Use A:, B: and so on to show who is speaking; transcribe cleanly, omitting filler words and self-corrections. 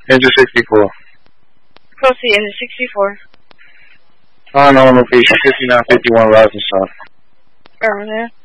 A: Engine 64.
B: Proceed, engine 64.
A: On location 5951 Rising Sun.
B: Affirmative.